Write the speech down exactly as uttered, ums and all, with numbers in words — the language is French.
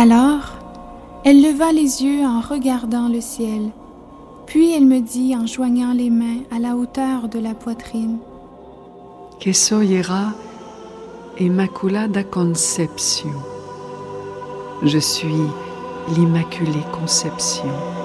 Alors, elle leva les yeux en regardant le ciel, puis elle me dit en joignant les mains à la hauteur de la poitrine: Que soy era Immaculada Conception. Je suis l'Immaculée Conception.